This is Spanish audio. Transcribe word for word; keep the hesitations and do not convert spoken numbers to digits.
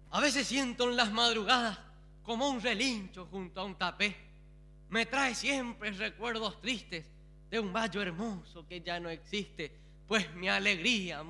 A veces siento en las madrugadas como un relincho junto a un tapé. Me trae siempre recuerdos tristes de un valle hermoso que ya no existe, pues mi alegría